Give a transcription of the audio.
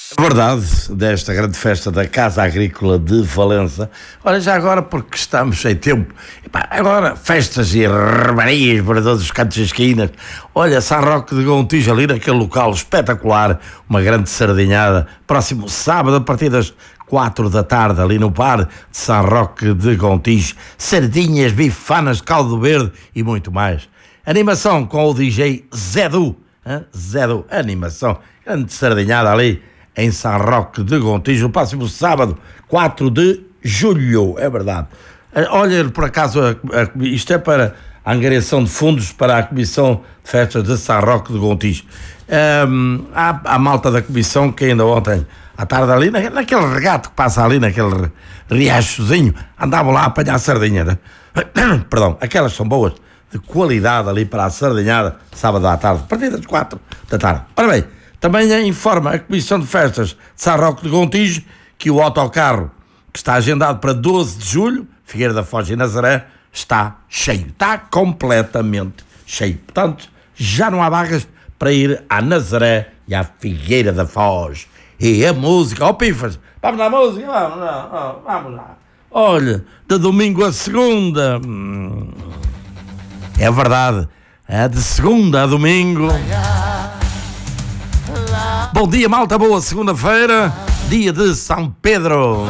Verdade, desta grande festa da Casa Agrícola de Valença. Olha, já agora, porque estamos sem tempo, agora festas e rebarias para todos os cantos e esquinas. Olha, São Roque de Gontijo, ali naquele local espetacular, uma grande sardinhada, próximo sábado a partir das 4 da tarde, ali no bar de São Roque de Gontijo. Sardinhas, bifanas, caldo verde e muito mais. Animação com o DJ Zedu, Zedu, animação, grande sardinhada ali em São Roque de Gontijo, no próximo sábado, 4 de julho, é verdade. Olha, por acaso, isto é para a angariação de fundos para a Comissão de Festas de São Roque de Gontijo. Há a malta da Comissão que ainda ontem, à tarde ali, naquele regato que passa ali, naquele riachozinho, andavam lá a apanhar sardinha, né? Perdão, aquelas são boas, de qualidade ali para a sardinhada, sábado à tarde, a partir das 4 da tarde. Ora bem, também informa a Comissão de Festas de São Roque de Gontijo que o autocarro que está agendado para 12 de julho, Figueira da Foz e Nazaré, está cheio, está completamente cheio. Portanto, já não há vagas para ir à Nazaré e à Figueira da Foz. E a música, Pifas, vamos na música, vamos lá. Olha, de domingo a segunda, é verdade, é de segunda a domingo. Bom dia, malta, boa segunda-feira, dia de São Pedro.